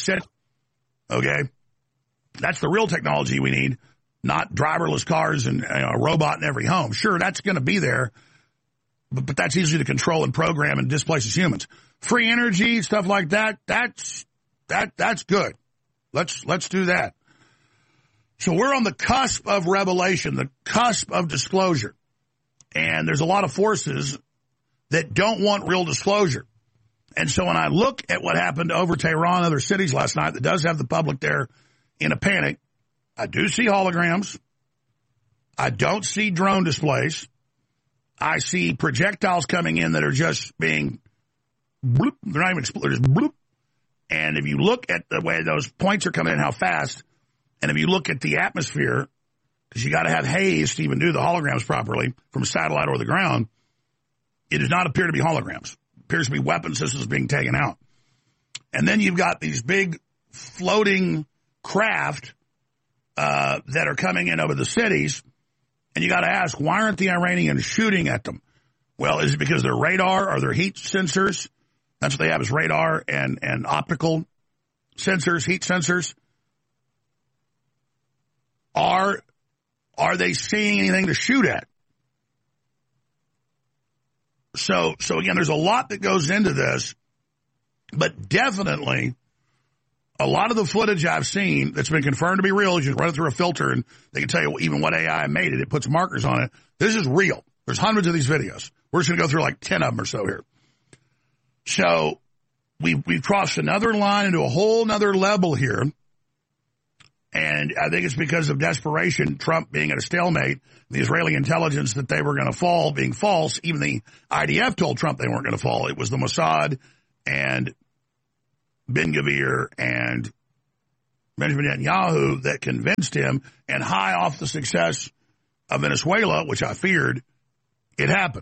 city. Okay? That's the real technology we need, not driverless cars and a robot in every home. Sure, that's going to be there, but that's easy to control and program and displaces humans. Free energy, stuff like that, that's good. Let's do that. So we're on the cusp of revelation, the cusp of disclosure. And there's a lot of forces that don't want real disclosure. And so when I look at what happened over Tehran and other cities last night that does have the public there in a panic, I do see holograms. I don't see drone displays. I see projectiles coming in that are just being bloop. They're not even exploding, just bloop. And if you look at the way those points are coming in, how fast, and if you look at the atmosphere, because you got to have haze to even do the holograms properly from satellite or the ground, it does not appear to be holograms. It appears to be weapon systems being taken out. And then you've got these big floating craft that are coming in over the cities, and you got to ask, why aren't the Iranians shooting at them? Well, is it because their radar or their heat sensors? That's what they have, is radar and optical sensors, heat sensors. Are they seeing anything to shoot at? So again, there's a lot that goes into this, but definitely a lot of the footage I've seen that's been confirmed to be real, you just run it through a filter and they can tell you even what AI made it. It puts markers on it. This is real. There's hundreds of these videos. We're just going to go through like 10 of them or so here. So we've crossed another line into a whole nother level here. And I think it's because of desperation, Trump being at a stalemate, the Israeli intelligence that they were going to fall being false. Even the IDF told Trump they weren't going to fall. It was the Mossad and Ben-Gvir and Benjamin Netanyahu that convinced him, and high off the success of Venezuela, which I feared, it happened.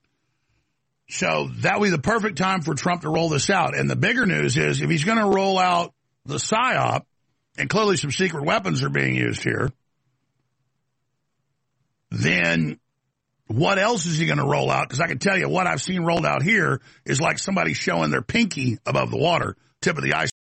So that would be the perfect time for Trump to roll this out. And the bigger news is if he's going to roll out the PSYOP, and clearly some secret weapons are being used here, then what else is he going to roll out? Because I can tell you what I've seen rolled out here is like somebody showing their pinky above the water, tip of the iceberg.